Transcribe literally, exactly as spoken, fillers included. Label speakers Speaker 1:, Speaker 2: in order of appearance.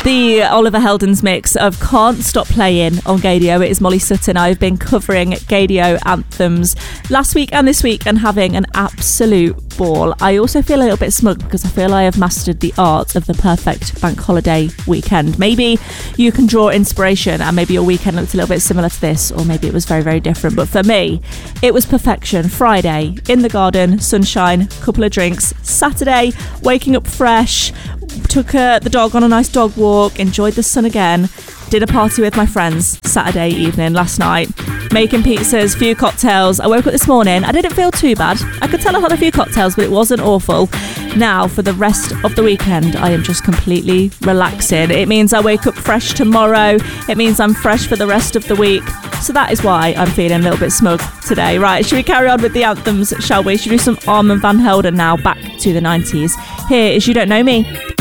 Speaker 1: The Oliver Heldens mix of Can't Stop Playing on Gaydio. It is Molly Sutton. I've been covering Gaydio anthems last week and this week and having an absolute ball. I also feel a little bit smug because I feel I have mastered the art of the perfect bank holiday weekend. Maybe you can draw inspiration and maybe your weekend looked a little bit similar to this, or maybe it was very, very different. But for me, it was perfection. Friday, in the garden, sunshine, couple of drinks. Saturday, waking up fresh, took uh, the dog on a nice dog walk, enjoyed the sun again, did a party with my friends Saturday evening last night, making pizzas, few cocktails. I woke up this morning, I didn't feel too bad. I could tell I had a few cocktails, but it wasn't awful. Now for the rest of the weekend, I am just completely relaxing. It means I wake up fresh tomorrow. It means I'm fresh for the rest of the week. So that is why I'm feeling a little bit smug today. Right, should we carry on with the anthems, shall we? Should we do some Armand van Helden now, back to the nineties. Here is You Don't Know Me.